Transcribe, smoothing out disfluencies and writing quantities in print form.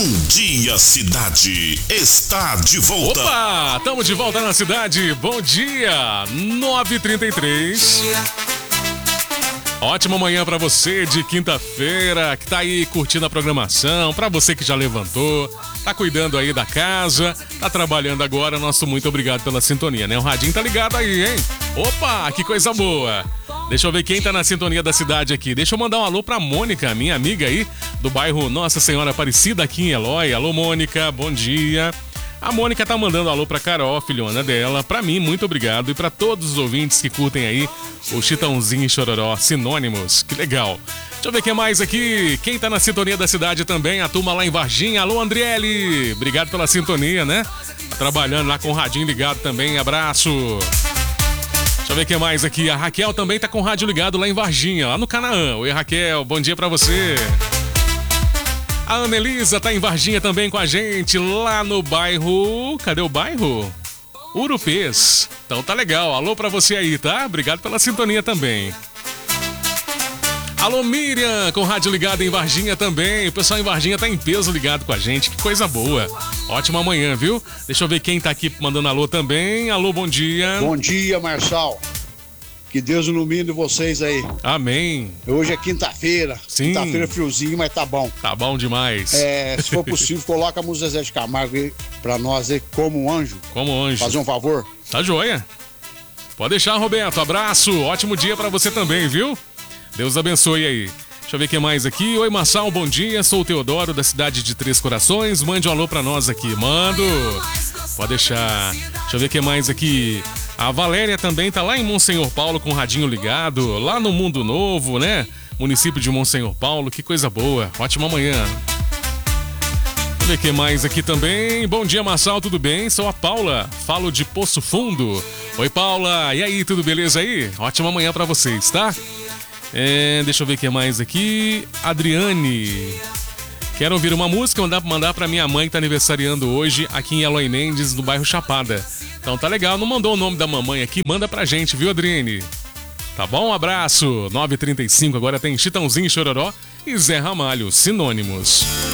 Bom Dia Cidade está de volta. Opa, estamos de volta na cidade. Bom dia, 9h33. Ótima manhã pra você de quinta-feira, que tá aí curtindo a programação, pra você que já levantou, tá cuidando aí da casa, tá trabalhando agora, nosso muito obrigado pela sintonia, né? O radinho tá ligado aí, hein? Opa, que coisa boa! Deixa eu ver quem tá na sintonia da cidade aqui. Deixa eu mandar um alô pra Mônica, minha amiga aí, do bairro Nossa Senhora Aparecida, aqui em Eloy. Alô, Mônica, bom dia. A Mônica tá mandando alô pra Carol, filhona dela, pra mim, muito obrigado, e pra todos os ouvintes que curtem aí o Chitãozinho e Chororó, sinônimos, que legal. Deixa eu ver quem mais aqui, quem tá na sintonia da cidade também, a turma lá em Varginha. Alô, Andriele, obrigado pela sintonia, né? Tá trabalhando lá com o radinho ligado também, abraço. Deixa eu ver quem mais aqui, a Raquel também tá com o rádio ligado lá em Varginha, lá no Canaã. Oi, Raquel, bom dia pra você. A Anelisa tá em Varginha também com a gente, lá no bairro... Cadê o bairro? Urupês. Então tá legal. Alô pra você aí, tá? Obrigado pela sintonia também. Alô, Miriam, com o rádio ligado em Varginha também. O pessoal em Varginha tá em peso ligado com a gente. Que coisa boa. Ótima manhã, viu? Deixa eu ver quem tá aqui mandando alô também. Alô, bom dia. Bom dia, Marçal. Que Deus ilumine vocês aí. Amém. Hoje é quinta-feira. Sim. Quinta-feira friozinho, mas tá bom. Tá bom demais. Se for possível, coloca a música Zezé de Camargo aí pra nós aí, como um anjo. Como um anjo. Fazer um favor. Tá joia. Pode deixar, Roberto. Abraço. Ótimo dia pra você também, viu? Deus abençoe aí. Deixa eu ver quem mais aqui. Oi, Marçal, bom dia. Sou o Teodoro, da cidade de Três Corações. Mande um alô pra nós aqui. Mando. Pode deixar. Deixa eu ver quem mais aqui. A Valéria também tá lá em Monsenhor Paulo com o radinho ligado, lá no Mundo Novo, né? Município de Monsenhor Paulo, que coisa boa. Ótima manhã. Deixa eu ver quem mais aqui também. Bom dia, Marçal, tudo bem? Sou a Paula, falo de Poço Fundo. Oi, Paula, e aí, tudo beleza aí? Ótima manhã pra vocês, tá? Deixa eu ver quem mais aqui. Adriane. Quero ouvir uma música, mandar pra minha mãe que tá aniversariando hoje aqui em Eloy Mendes, no bairro Chapada. Então tá legal, não mandou o nome da mamãe aqui, manda pra gente, viu, Adriane? Tá bom? Um abraço. 9h35, agora tem Chitãozinho e Chororó e Zé Ramalho, sinônimos.